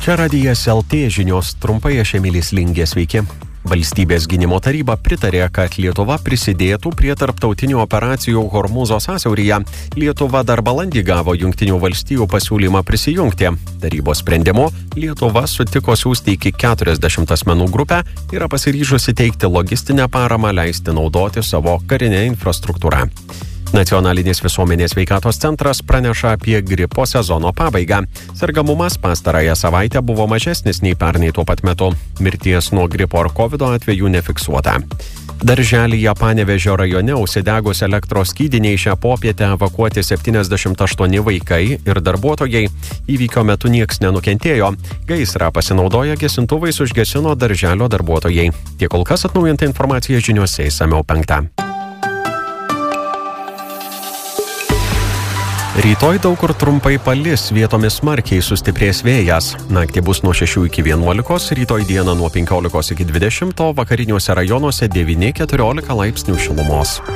Čia Radijas LT žinios, trumpai aš Emilis Lingė, sveiki. Valstybės gynimo taryba pritarė, kad Lietuva prisidėtų prie tarptautinių operacijų Hormūzo sąsiauryje. Lietuva dar balandį gavo Jungtinių valstijų pasiūlymą prisijungti. Tarybos sprendimu Lietuva sutiko siųsti iki 40 asmenų grupę, yra pasiryžusi teikti logistinę paramą, leisti naudoti savo karinę infrastruktūrą. Nacionalinis visuomenės sveikatos centras praneša apie gripo sezono pabaigą. Sergamumas pastarąją savaitę buvo mažesnis nei pernai tuo pat metu. Mirties nuo gripo ar covido atvejų nefiksuota. Darželyje Panevėžio rajone užsidegus elektros skydiniai šią popietę evakuoti 78 vaikai ir darbuotojai. Įvykio metu nieks nenukentėjo. Gaisrą pasinaudoję gesintuvais užgesino darželio darbuotojai. Tiek kol kas, atnaujinta informacija žiniuose išsamiau 5. Rytoj daug kur trumpai palis, vietomis smarkiai sustiprės vėjas. Naktį bus nuo 6 iki 11, rytoj dieną nuo 15 iki 20, vakariniuose rajonuose 9-14 laipsnių šilumos.